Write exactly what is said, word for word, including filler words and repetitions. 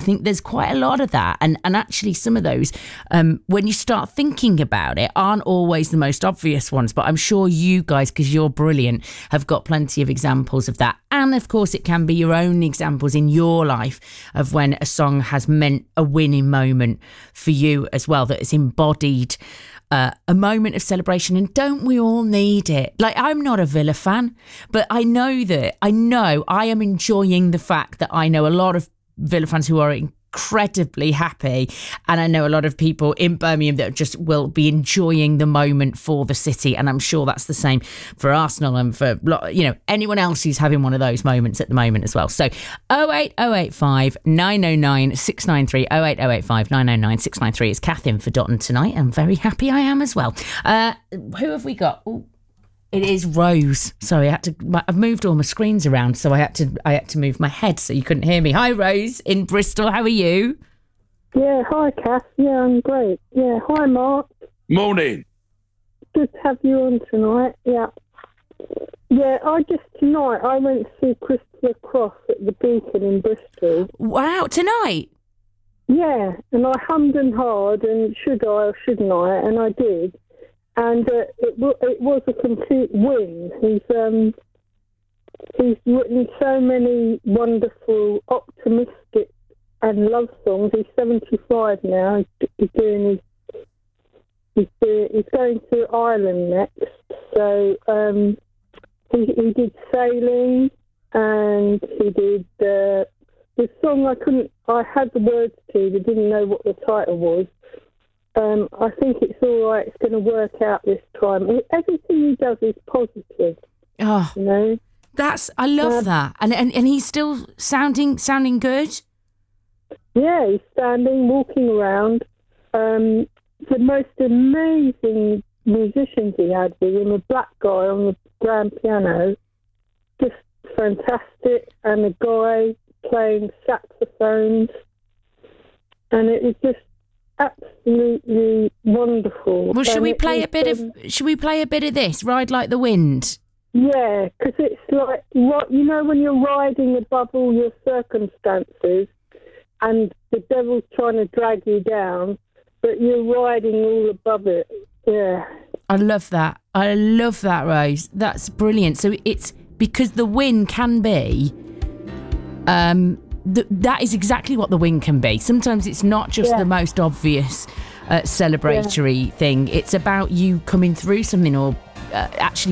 think there's quite a lot of that. And, and actually some of those, um, when you start thinking about it, aren't always the most obvious ones. But I'm sure you guys, because you're brilliant, have got plenty of examples of that. And of course, it can be your own examples in your life of when a song has meant a winning moment for you as well, that it's embodied Uh, a moment of celebration. And don't we all need it? Like, I'm not a Villa fan, but I know that I know I am enjoying the fact that I know a lot of Villa fans who are incredibly happy, and I know a lot of people in Birmingham that just will be enjoying the moment for the city, and I'm sure that's the same for Arsenal and for, you know, anyone else who's having one of those moments at the moment as well. So oh eight oh eight five nine oh nine six nine three, oh eight oh eight five nine oh nine six nine three. It's Kath in for Dotton tonight. I'm very happy I am as well. Uh, who have we got? Ooh. It is Rose. Sorry, I had to. I've moved all my screens around, so I had to. I had to move my head so you couldn't hear me. Hi, Rose in Bristol. How are you? Yeah, hi, Kath. Yeah, I'm great. Yeah, hi, Mark. Morning. Good to have you on tonight. Yeah, yeah. I just tonight I went to see Christopher Cross at the Beacon in Bristol. Wow, tonight. Yeah, and I hummed and hawed, and should I or shouldn't I? And I did. And uh, it, w- it was a complete win. He's um, he's written so many wonderful, optimistic and love songs. He's seventy-five now. He's, he's doing his he's, doing, he's going to Ireland next. So um, he, he did Sailing, and he did uh, the song I couldn't. I had the words to, but didn't know what the title was. Um, I think it's all right. It's going to work out this time. Everything he does is positive. Oh, you know, that's I love uh, that, and, and and he's still sounding sounding good. Yeah, he's standing, walking around. Um, the most amazing musicians he had with him, a black guy on the grand piano, just fantastic, and a guy playing saxophones, and it was just absolutely wonderful. Well, should and we play was, a bit um, of? Should we play a bit of this? Ride Like the Wind. Yeah, because it's like what you know when you're riding above all your circumstances, and the devil's trying to drag you down, but you're riding all above it. Yeah, I love that. I love that, Rose. That's brilliant. So it's because the win can be. Um. Th- that is exactly what the win can be. Sometimes it's not just yeah. the most obvious uh, celebratory yeah. thing. It's about you coming through something or uh, actually